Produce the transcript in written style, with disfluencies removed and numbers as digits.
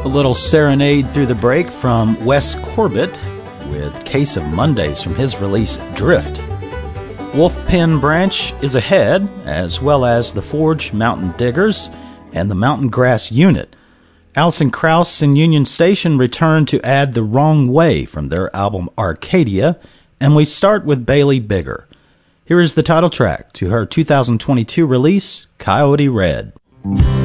A little serenade through the break from Wes Corbett with Case of Mondays from his release Drift. Wolf Pen Branch is ahead, as well as the Forge Mountain Diggers and the Mountain Grass Unit. Alison Krauss and Union Station return to add The Wrong Way from their album Arcadia, and we start with Bailey Bigger. Here is the title track to her 2022 release, Coyote Red.